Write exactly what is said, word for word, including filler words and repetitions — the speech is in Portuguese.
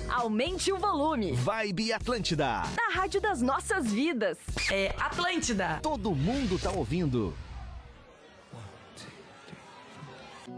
Aumente o volume. Vibe Atlântida. Na rádio das nossas vidas. É Atlântida. Todo mundo tá ouvindo.